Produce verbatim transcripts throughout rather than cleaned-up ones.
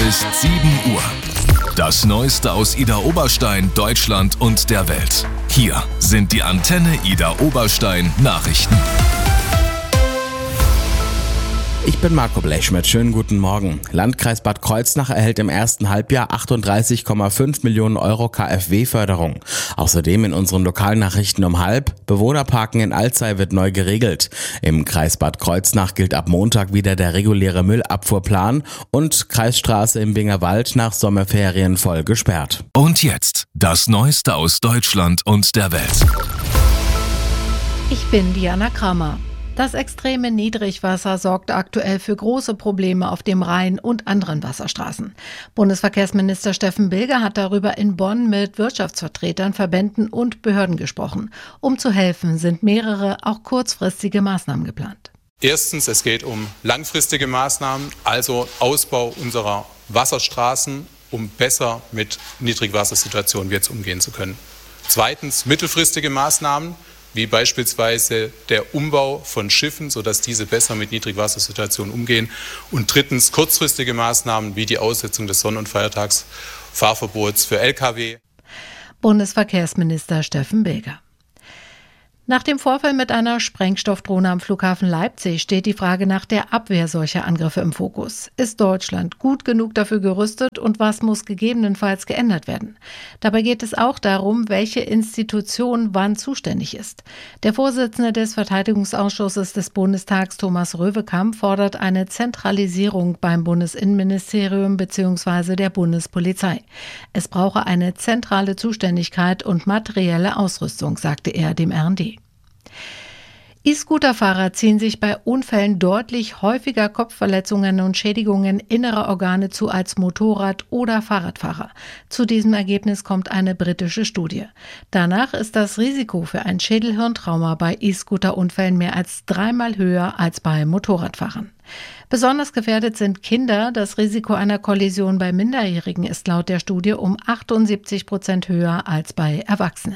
ist sieben Uhr. Das Neueste aus Idar-Oberstein, Deutschland und der Welt. Hier sind die Antenne Idar-Oberstein Nachrichten. Ich bin Marco Blechschmidt. Schönen guten Morgen. Landkreis Bad Kreuznach erhält im ersten Halbjahr achtunddreißig Komma fünf Millionen Euro K f W-Förderung. Außerdem in unseren Lokalnachrichten um halb: Bewohnerparken in Alzey wird neu geregelt. Im Kreis Bad Kreuznach gilt ab Montag wieder der reguläre Müllabfuhrplan und Kreisstraße im Bingerwald nach Sommerferien voll gesperrt. Und jetzt das Neueste aus Deutschland und der Welt. Ich bin Diana Kramer. Das extreme Niedrigwasser sorgt aktuell für große Probleme auf dem Rhein und anderen Wasserstraßen. Bundesverkehrsminister Steffen Bilger hat darüber in Bonn mit Wirtschaftsvertretern, Verbänden und Behörden gesprochen. Um zu helfen, sind mehrere, auch kurzfristige Maßnahmen geplant. Erstens, es geht um langfristige Maßnahmen, also Ausbau unserer Wasserstraßen, um besser mit Niedrigwassersituationen jetzt umgehen zu können. Zweitens, mittelfristige Maßnahmen, wie beispielsweise der Umbau von Schiffen, sodass diese besser mit Niedrigwassersituationen umgehen. Und drittens kurzfristige Maßnahmen wie die Aussetzung des Sonn- und Feiertagsfahrverbots für L K W. Bundesverkehrsminister Steffen Bilger. Nach dem Vorfall mit einer Sprengstoffdrohne am Flughafen Leipzig steht die Frage nach der Abwehr solcher Angriffe im Fokus. Ist Deutschland gut genug dafür gerüstet und was muss gegebenenfalls geändert werden? Dabei geht es auch darum, welche Institution wann zuständig ist. Der Vorsitzende des Verteidigungsausschusses des Bundestags, Thomas Röwekamp, fordert eine Zentralisierung beim Bundesinnenministerium bzw. der Bundespolizei. Es brauche eine zentrale Zuständigkeit und materielle Ausrüstung, sagte er dem R und D. E-Scooter-Fahrer ziehen sich bei Unfällen deutlich häufiger Kopfverletzungen und Schädigungen innerer Organe zu als Motorrad- oder Fahrradfahrer. Zu diesem Ergebnis kommt eine britische Studie. Danach ist das Risiko für ein Schädelhirntrauma bei E-Scooter-Unfällen mehr als dreimal höher als bei Motorradfahrern. Besonders gefährdet sind Kinder. Das Risiko einer Kollision bei Minderjährigen ist laut der Studie um achtundsiebzig Prozent höher als bei Erwachsenen.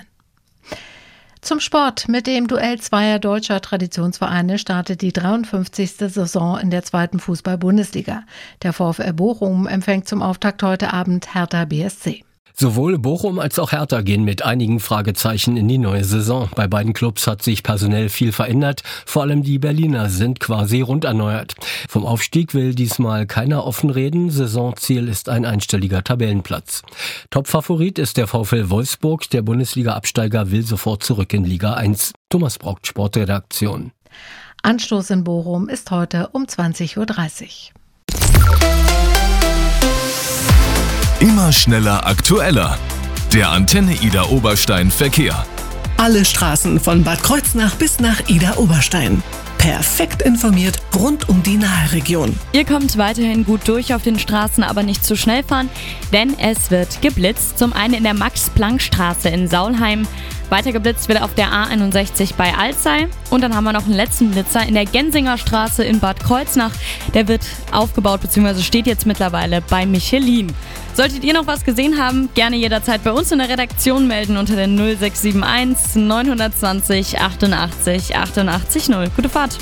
Zum Sport. Mit dem Duell zweier deutscher Traditionsvereine startet die dreiundfünfzigste Saison in der zweiten Fußball-Bundesliga. Der VfL Bochum empfängt zum Auftakt heute Abend Hertha B S C. Sowohl Bochum als auch Hertha gehen mit einigen Fragezeichen in die neue Saison. Bei beiden Clubs hat sich personell viel verändert. Vor allem die Berliner sind quasi rund erneuert. Vom Aufstieg will diesmal keiner offen reden. Saisonziel ist ein einstelliger Tabellenplatz. Topfavorit ist der VfL Wolfsburg. Der Bundesliga-Absteiger will sofort zurück in Liga eins. Thomas Braucht, Sportredaktion. Anstoß in Bochum ist heute um zwanzig Uhr dreißig. Immer schneller, aktueller. Der Antenne Idar-Oberstein Verkehr. Alle Straßen von Bad Kreuznach bis nach Idar-Oberstein. Perfekt informiert rund um die Nahe-Region. Ihr kommt weiterhin gut durch auf den Straßen, aber nicht zu schnell fahren, denn es wird geblitzt. Zum einen in der Max-Planck-Straße in Saulheim. Weiter geblitzt wird auf der A einundsechzig bei Alzey. Und dann haben wir noch einen letzten Blitzer in der Gensinger Straße in Bad Kreuznach. Der wird aufgebaut bzw. steht jetzt mittlerweile bei Michelin. Solltet ihr noch was gesehen haben, gerne jederzeit bei uns in der Redaktion melden unter der null sechs sieben eins neun zwei null achtundachtzig achtundachtzig null. Gute Fahrt!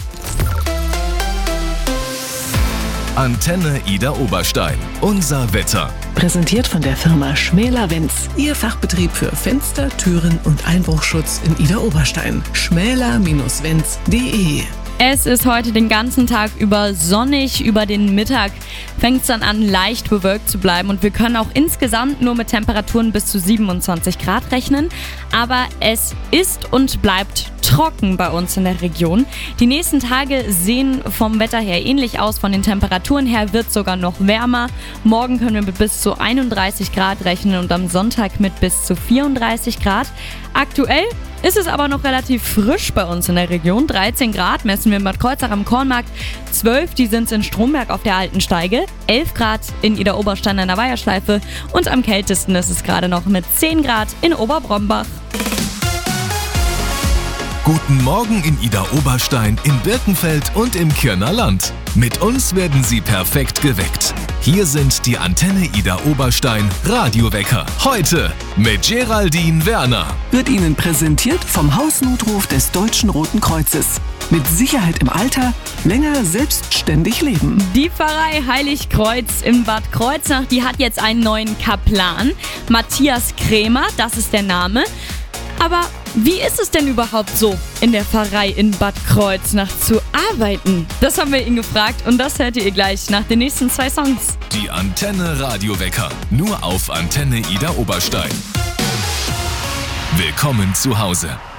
Antenne Idar-Oberstein. Unser Wetter. Präsentiert von der Firma Schmäler-Wenz. Ihr Fachbetrieb für Fenster, Türen und Einbruchschutz in Idar-Oberstein. schmäler Bindestrich wenz punkt de. Es ist heute den ganzen Tag über sonnig. Über den Mittag fängt es dann an, leicht bewölkt zu bleiben. Und wir können auch insgesamt nur mit Temperaturen bis zu siebenundzwanzig Grad rechnen. Aber es ist und bleibt trocken bei uns in der Region. Die nächsten Tage sehen vom Wetter her ähnlich aus. Von den Temperaturen her wird es sogar noch wärmer. Morgen können wir mit bis zu einunddreißig Grad rechnen und am Sonntag mit bis zu vierunddreißig Grad. Aktuell ist es aber noch relativ frisch bei uns in der Region. dreizehn Grad messen wir in Bad Kreuznach am Kornmarkt, zwölf die sind in Stromberg auf der Alten Steige, elf Grad in Idar-Oberstein an der Weiherschleife und am kältesten ist es gerade noch mit zehn Grad in Oberbrombach. Guten Morgen in Idar-Oberstein, in Birkenfeld und im Kirner Land. Mit uns werden Sie perfekt geweckt. Hier sind die Antenne Idar-Oberstein Radiowecker. Heute mit Geraldine Werner. Wird Ihnen präsentiert vom Hausnotruf des Deutschen Roten Kreuzes. Mit Sicherheit im Alter, länger selbstständig leben. Die Pfarrei Heiligkreuz in Bad Kreuznach, die hat jetzt einen neuen Kaplan. Matthias Krämer, das ist der Name. Aber wie ist es denn überhaupt so, in der Pfarrei in Bad Kreuznach zu arbeiten? Das haben wir ihn gefragt und das hört ihr gleich nach den nächsten zwei Songs. Die Antenne Radiowecker, nur auf Antenne Ida Oberstein. Willkommen zu Hause.